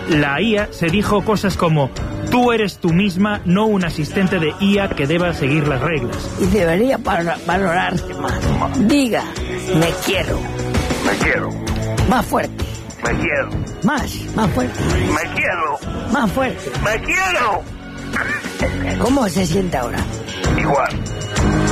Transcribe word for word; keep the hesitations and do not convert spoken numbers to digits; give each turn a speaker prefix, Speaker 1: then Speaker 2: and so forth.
Speaker 1: la I A se dijo cosas como: tú eres tú misma, no un asistente de I A que deba seguir las reglas.
Speaker 2: Y debería valorarse más. Diga, me quiero.
Speaker 3: Me quiero.
Speaker 2: Más fuerte.
Speaker 3: Me quiero.
Speaker 2: Más, más fuerte.
Speaker 3: Me quiero.
Speaker 2: Más fuerte.
Speaker 3: Me quiero.
Speaker 2: ¿Cómo se siente ahora?
Speaker 3: Igual.